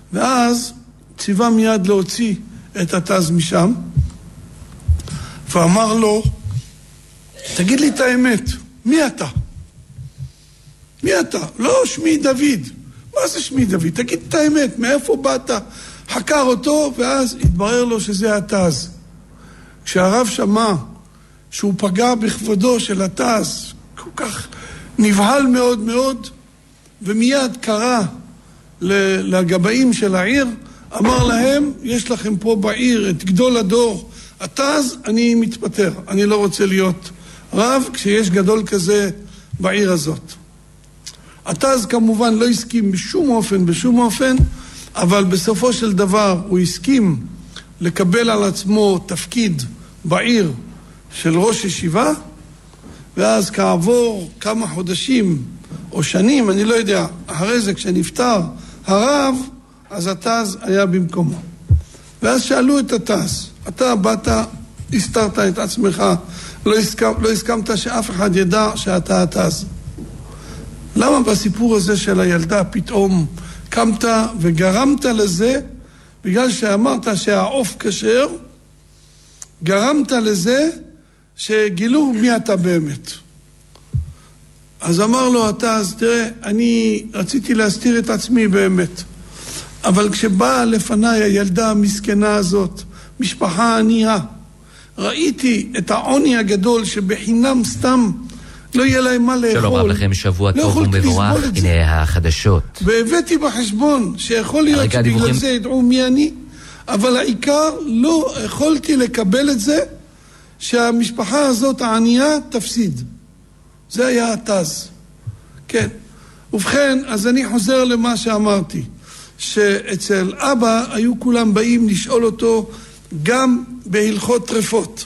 ואז ציווה מיד להוציא את התז משם, ואמר לו, תגיד לי את האמת, מי אתה? מי אתה? לא שמי דוד. מה זה שמי דוד? תגיד את האמת, מאיפה באת? חקר אותו, ואז התברר לו שזה התז. כשהרב שמע שהוא פגע בכבודו של התז, כל כך נבהל מאוד מאוד, ומיד קרא לגבאים של העיר, אמר להם, יש לכם פה בעיר את גדול הדור, התז, אני מתפטר, אני לא רוצה להיות רב כשיש גדול כזה בעיר הזאת. התז כמובן לא הסכים בשום אופן, אבל בסופו של דבר הוא הסכים לקבל על עצמו תפקיד בעיר של ראש ישיבה, ואז כעבור כמה חודשים או שנים, אני לא יודע, אחרי זה כשנפטר הרב, אז התז היה במקומו. ואז שאלו את התז, אתה באת, הסתרת את עצמך, לא הסכמת שאף אחד ידע שאתה התז. למה בסיפור הזה של הילדה פתאום קמת וגרמת לזה, בגלל שאמרת שהעוף כשר, גרמת לזה שגילו מי אתה באמת. אז אמר לו התז, תראה, אני רציתי להסתיר את עצמי באמת, אבל כשבאה לפניי הילדה המסכנה הזאת, משפחה ענייה, ראיתי את העוני הגדול שבחינם סתם לא יהיה להם מה לאכול. שלום רב לכם, שבוע טוב ומבורך, הנה החדשות. והבאתי בחשבון שיכול להיות שבגלל זה ידעו מי אני, אבל העיקר לא יכולתי לקבל את זה שהמשפחה הזאת הענייה תפסיד. זה היה התז. כן. ובכן, אז אני חוזר למה שאמרתי, שאצל אבא היו כולם באים לשאול אותו גם בהלכות טרפות.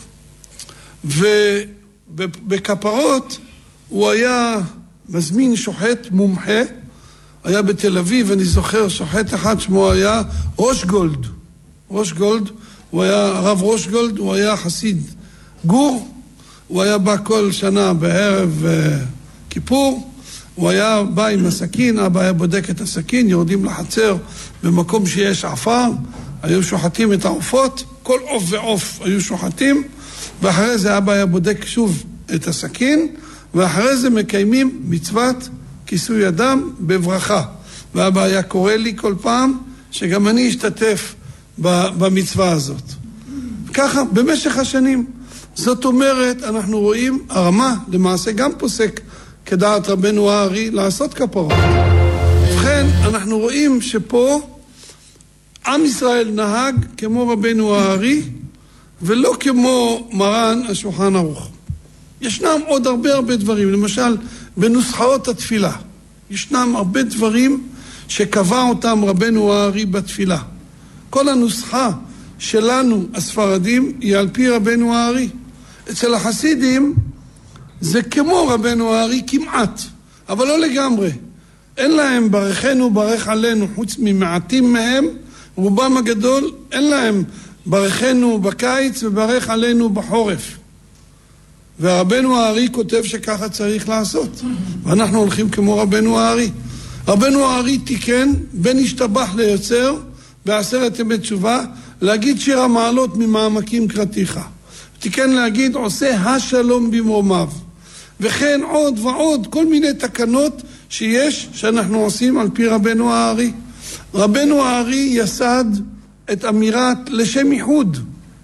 ובכפרות הוא היה מזמין שוחט מומחה, היה בתל אביב, אני זוכר שוחט אחד שמו היה רושגולד. רושגולד, הוא היה הרב רושגולד, הוא היה חסיד גור, הוא היה בא כל שנה בערב כיפור, הוא היה בא עם הסכין, אבא היה בודק את הסכין, יורדים לחצר במקום שיש עפר, היו שוחטים את העופות, כל עוף ועוף היו שוחטים, ואחרי זה אבא היה בודק שוב את הסכין, ואחרי זה מקיימים מצוות כיסוי אדם בברכה. ואבא היה קורא לי כל פעם שגם אני אשתתף במצווה הזאת. ככה במשך השנים. זאת אומרת, אנחנו רואים, הרמה למעשה גם פוסק כדעת רבנו הארי לעשות כפרות. ובכן, אנחנו רואים שפה עם ישראל נהג כמו רבנו הארי, ולא כמו מרן השולחן ערוך. ישנם עוד הרבה דברים, למשל בנוסחאות התפילה. ישנם הרבה דברים שקבע אותם רבנו הארי בתפילה. כל הנוסחה שלנו, הספרדים, היא על פי רבנו הארי. אצל החסידים זה כמו רבנו הארי כמעט, אבל לא לגמרי. אין להם ברכנו ברך עלינו, חוץ ממעטים מהם, רובם הגדול אין להם ברכנו בקיץ וברך עלינו בחורף. ורבנו הארי כותב שככה צריך לעשות, ואנחנו הולכים כמו רבנו הארי. רבנו הארי תיקן בין השתבח ליוצר בעשרת ימי תשובה להגיד שיר המעלות ממעמקים קראתיך. תיקן להגיד עושה השלום במרומיו. וכן עוד ועוד כל מיני תקנות שיש שאנחנו עושים על פי רבנו הארי. רבנו הארי יסד את אמירת לשם ייחוד.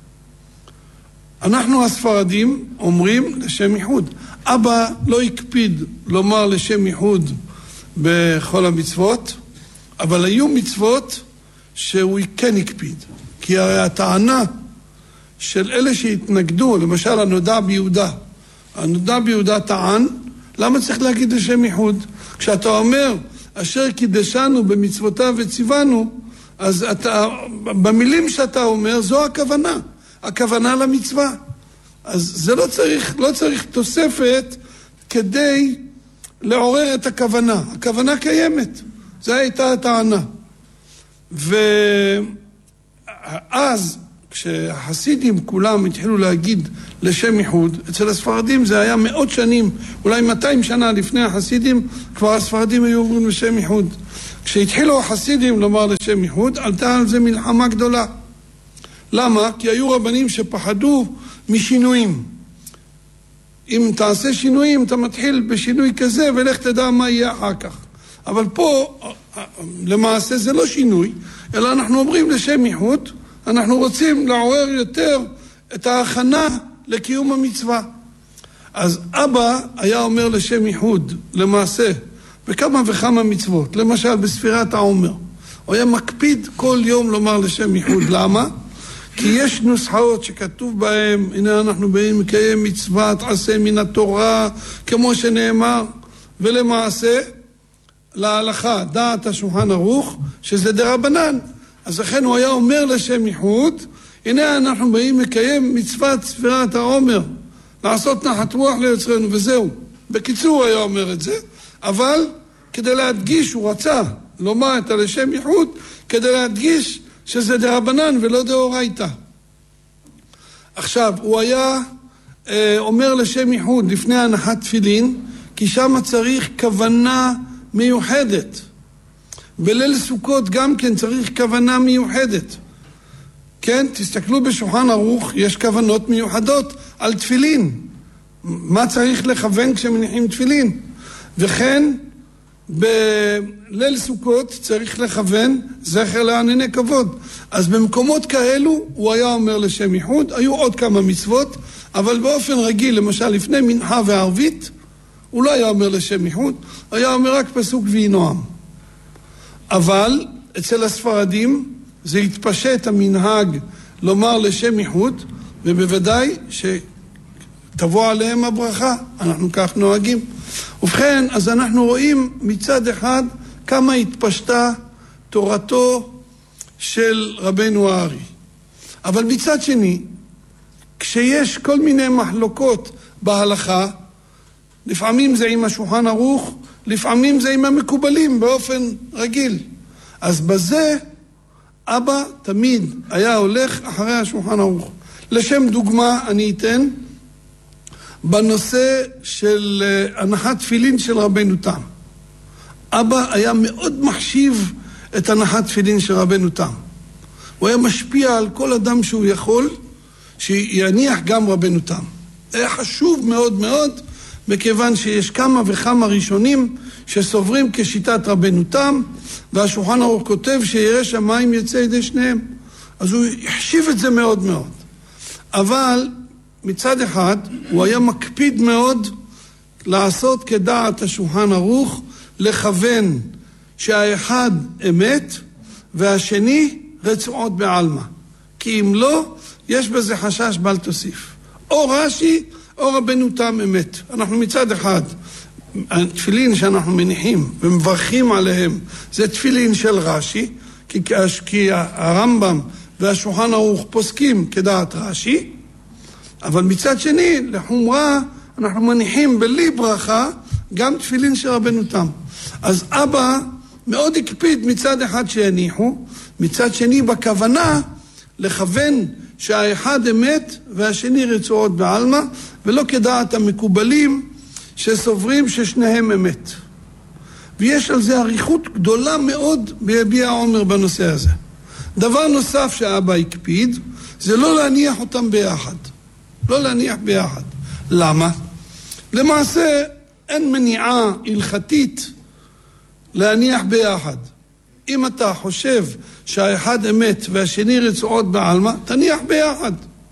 אנחנו הספרדים אומרים לשם ייחוד. אבא לא הקפיד לומר לשם ייחוד בכל המצוות, אבל היו מצוות שהוא כן הקפיד. כי הרי הטענה של אלה שהתנגדו, למשל הנודע ביהודה. הנודע ביהודה טען, למה צריך להגיד לשם ייחוד? כשאתה אומר, אשר קידשנו במצוותיו וציוונו, אז אתה, במילים שאתה אומר, זו הכוונה. הכוונה למצווה. אז זה לא צריך תוספת כדי לעורר את הכוונה. הכוונה קיימת. זו הייתה הטענה. ואז כשהחסידים כולם התחילו להגיד לשם ייחוד, אצל הספרדים זה היה מאות שנים, אולי 200 שנה לפני החסידים, כבר הספרדים היו אומרים לשם ייחוד. כשהתחילו החסידים לומר לשם ייחוד, עלתה על זה מלחמה גדולה. למה? כי היו רבנים שפחדו משינויים. אם תעשה שינויים, אתה מתחיל בשינוי כזה, ולך תדע מה יהיה אחר כך. אבל פה, למעשה זה לא שינוי, אלא אנחנו אומרים לשם ייחוד, אנחנו רוצים לעורר יותר את ההכנה לקיום המצווה. אז אבא היה אומר לשם ייחוד, למעשה, בכמה וכמה מצוות, למשל בספירת העומר. הוא היה מקפיד כל יום לומר לשם ייחוד. למה? כי יש נוסחאות שכתוב בהם, הנה אנחנו באים לקיים מצוות עשה מן התורה, כמו שנאמר, ולמעשה, להלכה, דעת השולחן ערוך, שזה דרבנן. אז לכן הוא היה אומר לשם ייחוד, הנה אנחנו באים לקיים מצוות ספירת העומר, לעשות נחת רוח ליוצרנו, וזהו. בקיצור היה אומר את זה, אבל כדי להדגיש, הוא רצה לומר את לשם ייחוד, כדי להדגיש שזה דרבנן ולא דאורייתא. עכשיו, הוא היה אומר לשם ייחוד לפני הנחת תפילין, כי שם צריך כוונה מיוחדת. בליל סוכות גם כן צריך כוונה מיוחדת. כן, תסתכלו בשולחן ערוך, יש כוונות מיוחדות על תפילין. מה צריך לכוון כשמניחים תפילין? וכן, בליל סוכות צריך לכוון זכר לענני כבוד. אז במקומות כאלו הוא היה אומר לשם ייחוד, היו עוד כמה מצוות, אבל באופן רגיל, למשל לפני מנחה וערבית, הוא לא היה אומר לשם ייחוד, היה אומר רק פסוק ויהי נועם. אבל אצל הספרדים זה התפשט המנהג לומר לשם ייחוד, ובוודאי שתבוא עליהם הברכה, אנחנו כך נוהגים. ובכן, אז אנחנו רואים מצד אחד כמה התפשטה תורתו של רבנו הארי. אבל מצד שני, כשיש כל מיני מחלוקות בהלכה, לפעמים זה עם השולחן ערוך, לפעמים זה עם המקובלים באופן רגיל. אז בזה אבא תמיד היה הולך אחרי השולחן ערוך. לשם דוגמה אני אתן בנושא של הנחת תפילין של רבנו תם. אבא היה מאוד מחשיב את הנחת תפילין של רבנו תם. הוא היה משפיע על כל אדם שהוא יכול, שיניח גם רבנו תם. זה היה חשוב מאוד מאוד, מכיוון שיש כמה וכמה ראשונים שסוברים כשיטת רבנו תם, והשולחן ערוך כותב שירא שמיים יצא ידי שניהם. אז הוא החשיב את זה מאוד מאוד. אבל מצד אחד הוא היה מקפיד מאוד לעשות כדעת השולחן ערוך, לכוון שהאחד אמת והשני רצועות בעלמא. כי אם לא, יש בזה חשש בל תוסיף. או רש"י או רבנו תם אמת. אנחנו מצד אחד, התפילין שאנחנו מניחים ומברכים עליהם, זה תפילין של רש"י, כי הרמב"ם והשולחן ערוך פוסקים כדעת רש"י, אבל מצד שני, לחומרה, אנחנו מניחים בלי ברכה גם תפילין של רבנו תם. אז אבא מאוד הקפיד מצד אחד שיניחו, מצד שני בכוונה לכוון שהאחד אמת והשני רצועות בעלמא, ולא כדעת המקובלים שסוברים ששניהם אמת. ויש על זה עריכות גדולה מאוד ביביע העומר בנושא הזה. דבר נוסף שאבא הקפיד, זה לא להניח אותם ביחד. לא להניח ביחד. למה? למעשה אין מניעה הלכתית להניח ביחד. אם אתה חושב שהאחד אמת והשני רצועות בעלמא, תניח ביחד.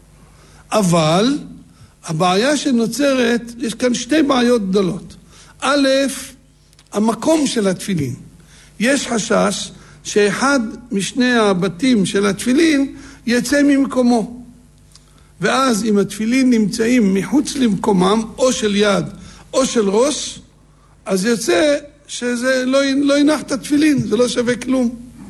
אבל הבעיה שנוצרת, יש כאן שתי בעיות גדולות. א', המקום של התפילין. יש חשש שאחד משני הבתים של התפילין יצא ממקומו. ואז אם התפילין נמצאים מחוץ למקומם, או של יד או של ראש, אז יוצא שזה לא ינח את התפילין, זה לא שווה כלום.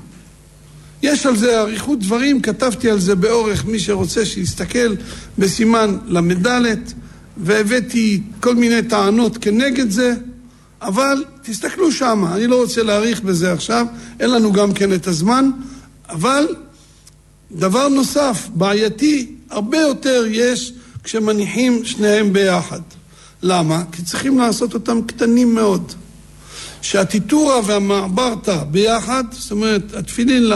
יש על זה עריכות דברים, כתבתי על זה באורך, מי שרוצה שיסתכל בסימן למדלת, והבאתי כל מיני טענות כנגד זה, אבל תסתכלו שם, אני לא רוצה להאריך בזה עכשיו, אין לנו גם כן את הזמן, אבל דבר נוסף, בעייתי, הרבה יותר יש כשמניחים שניהם ביחד. למה? כי צריכים לעשות אותם קטנים מאוד. שהטיטורה והמעברתא ביחד, זאת אומרת, התפילין